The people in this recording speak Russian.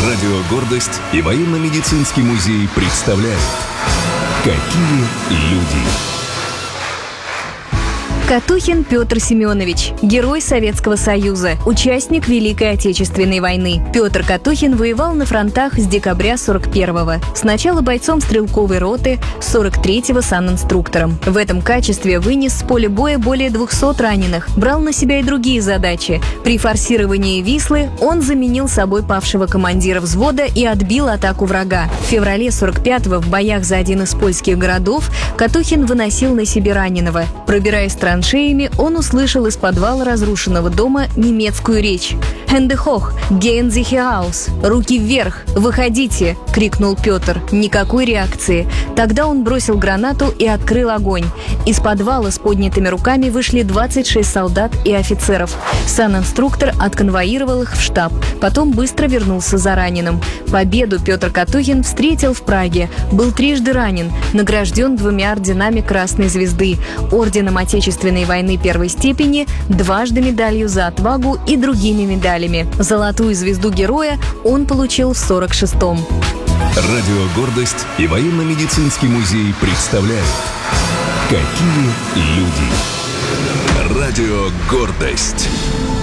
Радио «Гордость» и военно-медицинский музей представляют «Какие люди». Катухин Петр Семенович, герой Советского Союза, участник Великой Отечественной войны. Петр Катухин воевал на фронтах с декабря 41-го. Сначала бойцом стрелковой роты, 43-го санинструктором. В этом качестве вынес с поля боя более 200 раненых, брал на себя и другие задачи. При форсировании Вислы он заменил собой павшего командира взвода и отбил атаку врага. В феврале 45-го в боях за один из польских городов Катухин выносил на себе раненого. Пробираясь траншеями, он услышал из подвала разрушенного дома немецкую речь. «Hände hoch, gehen Sie hinaus!» «Руки вверх! Выходите!» — крикнул Петр. Никакой реакции. Тогда он бросил гранату и открыл огонь. Из подвала с поднятыми руками вышли 26 солдат и офицеров. Санинструктор отконвоировал их в штаб. Потом быстро вернулся за раненым. Победу Петр Катухин встретил в Праге. Был трижды ранен, награжден 2 орденами Красной Звезды, орденом Отечественной войны первой степени, 2-ды медалью за отвагу и другими медалями. Золотую звезду героя он получил в 46-м. Радио «Гордость» и военно-медицинский музей представляют «Какие люди». Радио «Гордость».